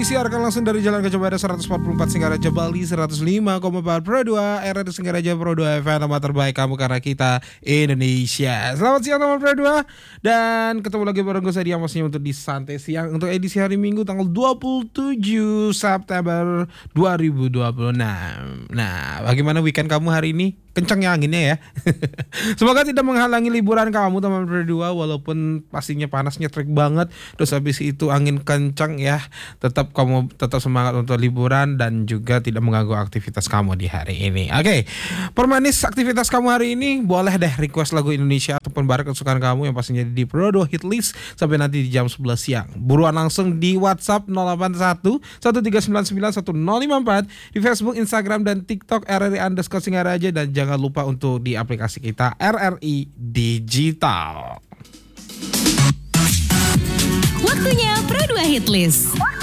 disiarkan langsung dari Jalan Gajah Mada 144 Singaraja Bali, 105,4 Pro 2 RRI Singaraja Pro 2 FM, nama terbaik kamu karena kita Indonesia. Selamat siang teman Pro 2. Dan ketemu lagi bareng gue Sadiam Masnya untuk di Santai Siang untuk edisi hari Minggu tanggal 27 September 2026. Nah, bagaimana weekend kamu hari ini? Kencangnya anginnya ya. Semoga tidak menghalangi liburan kamu teman berdua, walaupun pastinya panasnya terik banget. Terus habis itu angin kencang ya. Tetap semangat untuk liburan dan juga tidak mengganggu aktivitas kamu di hari ini. Oke. Permanis aktivitas kamu hari ini, boleh deh request lagu Indonesia ataupun barat kesukaan kamu yang pastinya di Pro 2 Hit List sampai nanti di jam 11 siang. Buruan langsung di WhatsApp 081 1399 1054, di Facebook, Instagram dan TikTok RRI_Singaraja, dan jangan lupa untuk di aplikasi kita RRI Digital. Waktunya Pro 2 Hit List.